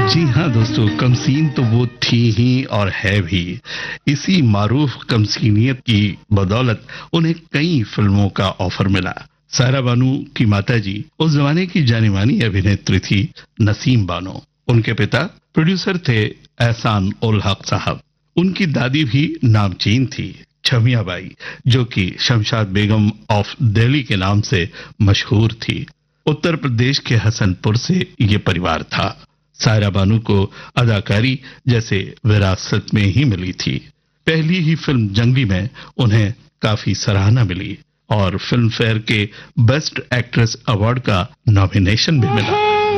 जी हाँ दोस्तों, कमसीन तो वो थी ही और है भी। इसी मारूफ कमसीनियत की बदौलत उन्हें कई फिल्मों का ऑफर मिला। सायरा बानू की माताजी उस जमाने की जानी मानी अभिनेत्री थी नसीम बानो। उनके पिता प्रोड्यूसर थे एहसान उल हक साहब। उनकी दादी भी नामचीन थी, छमिया बाई, जो कि शमशाद बेगम ऑफ दिल्ली के नाम से मशहूर थी। उत्तर प्रदेश के हसनपुर से ये परिवार था। सायरा बानू को अदाकारी जैसे विरासत में ही मिली थी। पहली ही फिल्म जंगली में उन्हें काफी सराहना मिली और फिल्म फेयर के बेस्ट एक्ट्रेस अवार्ड का नॉमिनेशन भी मिला।